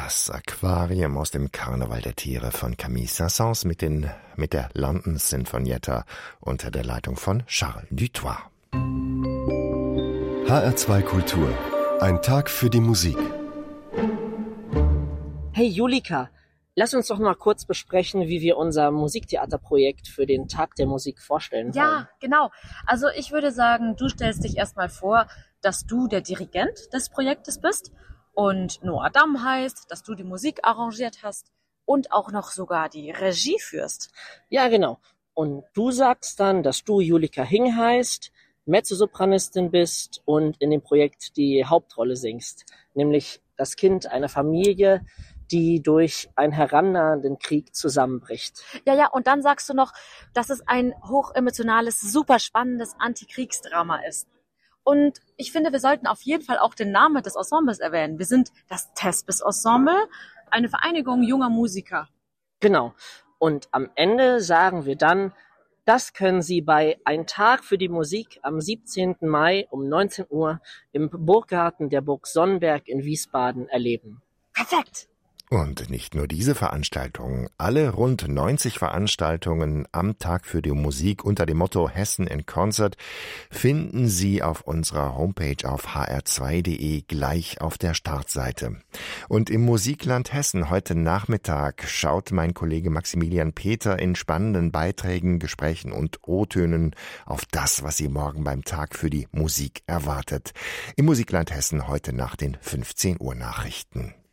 Das Aquarium aus dem Karneval der Tiere von Camille Saint-Saëns mit der London Sinfonietta unter der Leitung von Charles Dutoit. HR2 Kultur. Ein Tag für die Musik. Hey Julika, lass uns doch mal kurz besprechen, wie wir unser Musiktheaterprojekt für den Tag der Musik vorstellen wollen. Ja, genau. Also ich würde sagen, du stellst dich erstmal vor, dass du der Dirigent des Projektes bist und Noah Damm heißt, dass du die Musik arrangiert hast und auch noch sogar die Regie führst. Ja, genau. Und du sagst dann, dass du Julika Hing heißt, Mezzosopranistin bist und in dem Projekt die Hauptrolle singst, nämlich das Kind einer Familie, die durch einen herannahenden Krieg zusammenbricht. Ja, und dann sagst du noch, dass es ein hochemotionales, super spannendes Antikriegsdrama ist. Und ich finde, wir sollten auf jeden Fall auch den Namen des Ensembles erwähnen. Wir sind das Thespis Ensemble, eine Vereinigung junger Musiker. Genau. Und am Ende sagen wir dann, das können Sie bei Ein Tag für die Musik am 17. Mai um 19 Uhr im Burggarten der Burg Sonnenberg in Wiesbaden erleben. Perfekt! Und nicht nur diese Veranstaltungen, alle rund 90 Veranstaltungen am Tag für die Musik unter dem Motto Hessen in Concert finden Sie auf unserer Homepage auf hr2.de gleich auf der Startseite. Und im Musikland Hessen heute Nachmittag schaut mein Kollege Maximilian Peter in spannenden Beiträgen, Gesprächen und O-Tönen auf das, was Sie morgen beim Tag für die Musik erwartet. Im Musikland Hessen heute nach den 15 Uhr Nachrichten.